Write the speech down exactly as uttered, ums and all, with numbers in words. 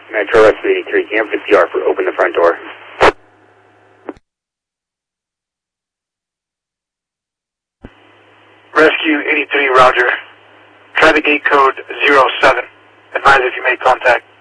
Metro Rescue eighty-three, can you have the P R for open the front door? Rescue eighty-three, roger. Try the gate code zero seven. Advise if you made contact.